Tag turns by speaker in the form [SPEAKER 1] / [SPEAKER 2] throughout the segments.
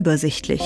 [SPEAKER 1] übersichtlich.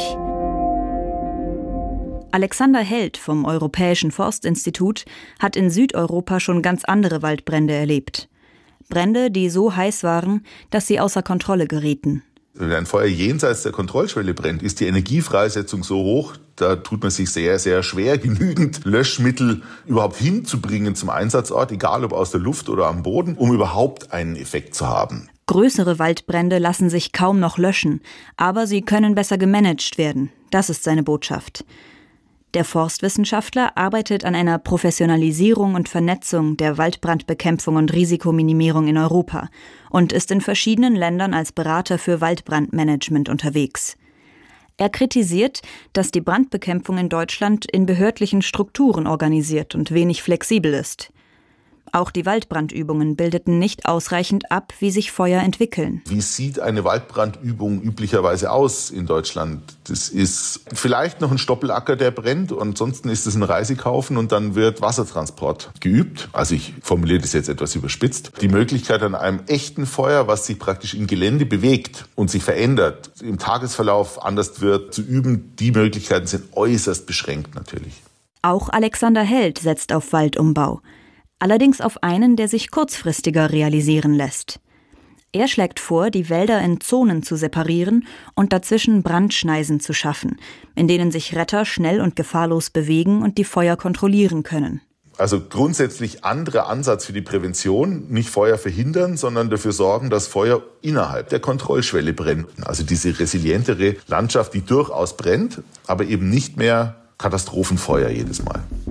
[SPEAKER 1] Alexander Held vom Europäischen Forstinstitut hat in Südeuropa schon ganz andere Waldbrände erlebt. Brände, die so heiß waren, dass sie außer Kontrolle gerieten.
[SPEAKER 2] Wenn ein Feuer jenseits der Kontrollschwelle brennt, ist die Energiefreisetzung so hoch, da tut man sich sehr, sehr schwer, genügend Löschmittel überhaupt hinzubringen zum Einsatzort, egal ob aus der Luft oder am Boden, um überhaupt einen Effekt zu haben.
[SPEAKER 1] Größere Waldbrände lassen sich kaum noch löschen, aber sie können besser gemanagt werden. Das ist seine Botschaft. Der Forstwissenschaftler arbeitet an einer Professionalisierung und Vernetzung der Waldbrandbekämpfung und Risikominimierung in Europa und ist in verschiedenen Ländern als Berater für Waldbrandmanagement unterwegs. Er kritisiert, dass die Brandbekämpfung in Deutschland in behördlichen Strukturen organisiert und wenig flexibel ist. Auch die Waldbrandübungen bildeten nicht ausreichend ab, wie sich Feuer entwickeln.
[SPEAKER 2] Wie sieht eine Waldbrandübung üblicherweise aus in Deutschland? Das ist vielleicht noch ein Stoppelacker, der brennt, und ansonsten ist es ein Reisekaufen und dann wird Wassertransport geübt. Also ich formuliere das jetzt etwas überspitzt. Die Möglichkeit an einem echten Feuer, was sich praktisch im Gelände bewegt und sich verändert, im Tagesverlauf anders wird, zu üben, die Möglichkeiten sind äußerst beschränkt natürlich.
[SPEAKER 1] Auch Alexander Held setzt auf Waldumbau. Allerdings auf einen, der sich kurzfristiger realisieren lässt. Er schlägt vor, die Wälder in Zonen zu separieren und dazwischen Brandschneisen zu schaffen, in denen sich Retter schnell und gefahrlos bewegen und die Feuer kontrollieren können.
[SPEAKER 2] Also grundsätzlich anderer Ansatz für die Prävention, nicht Feuer verhindern, sondern dafür sorgen, dass Feuer innerhalb der Kontrollschwelle brennen. Also diese resilientere Landschaft, die durchaus brennt, aber eben nicht mehr Katastrophenfeuer jedes Mal.